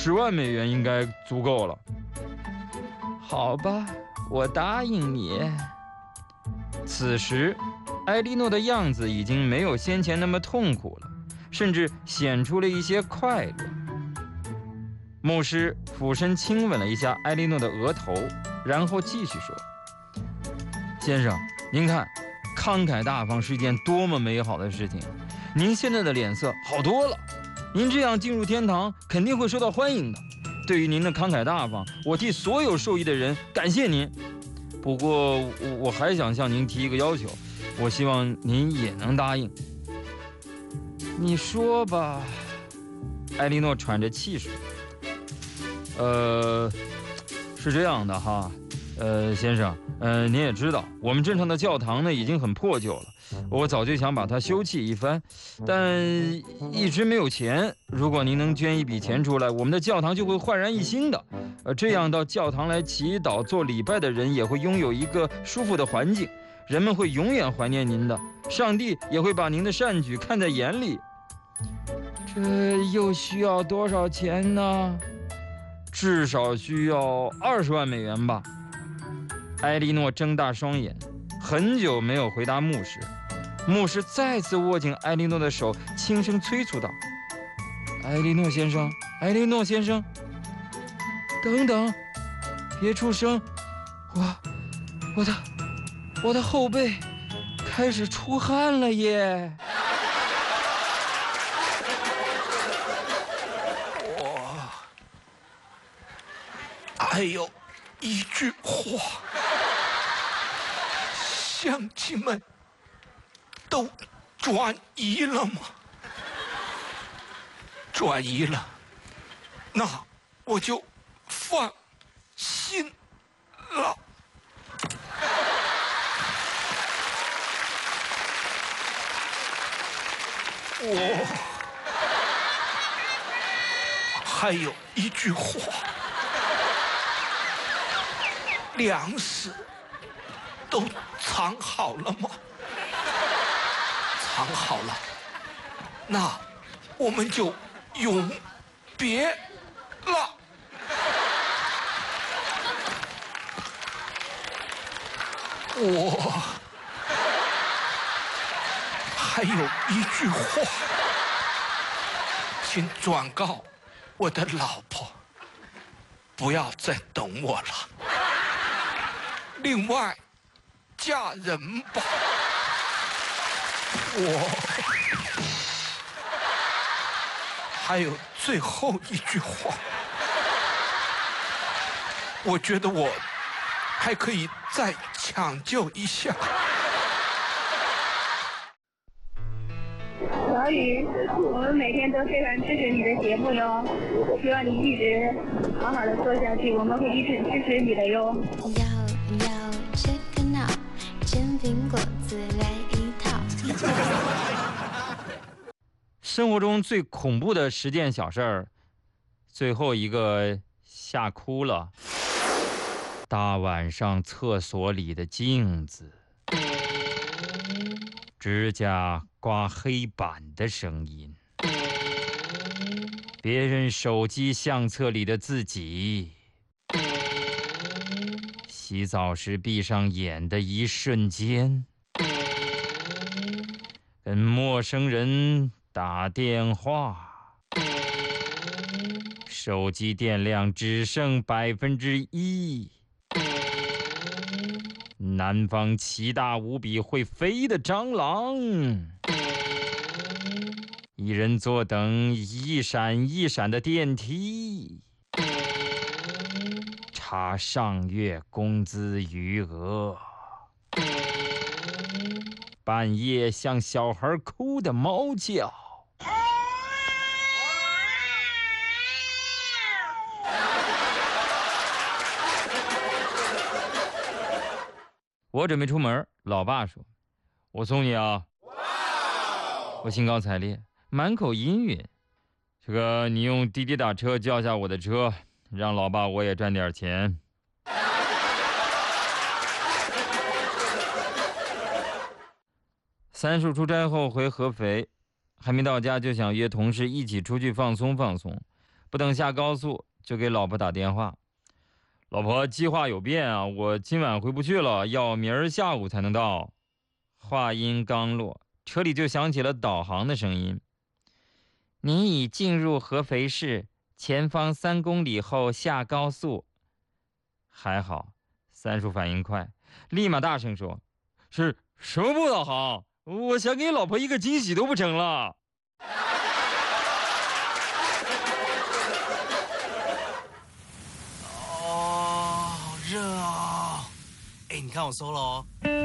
$500,000应该足够了。好吧，我答应你。此时，埃莉诺的样子已经没有先前那么痛苦了，甚至显出了一些快乐。牧师俯身亲吻了一下埃莉诺的额头，然后继续说：“先生，您看，慷慨大方是一件多么美好的事情。您现在的脸色好多了，您这样进入天堂肯定会受到欢迎的。对于您的慷慨大方，我替所有受益的人感谢您。不过我还想向您提一个要求，我希望您也能答应。”你说吧，埃莉诺喘着气说。是这样的哈，先生，您也知道，我们镇上的教堂呢已经很破旧了，我早就想把它修葺一番，但一直没有钱。如果您能捐一笔钱出来，我们的教堂就会焕然一新的。这样到教堂来祈祷、做礼拜的人也会拥有一个舒服的环境，人们会永远怀念您的，上帝也会把您的善举看在眼里。这又需要多少钱呢？至少需要$20万吧。埃莉诺睁大双眼，很久没有回答牧师。牧师再次握紧埃莉诺的手，轻声催促道：“埃莉诺先生，埃莉诺先生，等等，别出声，我的后背开始出汗了耶。” 还有一句话，乡亲们都转移了吗？转移了，那我就放心了。我还有一句话。粮食都藏好了吗？藏好了，那我们就永别了。我还有一句话，请转告我的老婆，不要再等我了。另外，嫁人吧。我还有最后一句话，我觉得我还可以再抢救一下。 小雨，我们每天都非常支持你的节目哟，希望你一直好好的做下去，我们会一直支持你的哟。 要这个闹，煎苹果子来一套。 生活中最恐怖的10件小事儿，最后一个吓哭了。大晚上厕所里的镜子，指甲刮黑板的声音，别人手机相册里的自己，洗澡时闭上眼的一瞬间，跟陌生人打电话，手机电量只剩1%，南方奇大无比会飞的蟑螂，一人坐等一闪一闪的电梯，查上月工资余额，半夜像小孩哭的猫叫，我准备出门，老爸说：“我送你啊。”我兴高采烈，满口阴云：“这个你用滴滴打车叫下我的车，让老爸我也赚点钱。”三叔出差后回合肥，还没到家就想约同事一起出去放松放松。 不等下高速，就给老婆打电话：“老婆，计划有变啊，我今晚回不去了，要明儿下午才能到。”话音刚落，车里就响起了导航的声音：“您已进入合肥市，前方3公里后下高速。”还好，三叔反应快，立马大声说：“是什么不导航？我想给老婆一个惊喜都不成了。” 哦，好热啊！哎，你看我收了哦。